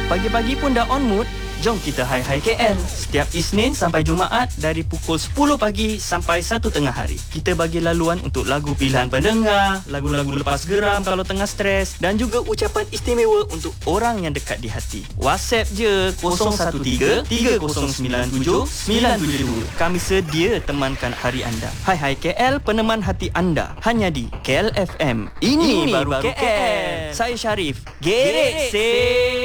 Pagi-pagi pun dah on mood? Jom kita Hai KL. Setiap Isnin sampai Jumaat dari pukul 10 pagi sampai 1 tengah hari. Kita bagi laluan untuk lagu pilihan pendengar, lagu-lagu lepas geram kalau tengah stres dan juga ucapan istimewa untuk orang yang dekat di hati. WhatsApp je 013 3097 972. Kami sedia temankan hari anda. Hai KL, peneman hati anda. Hanya di KL FM. Ini baru KL. Saya Syarif. Gerek say.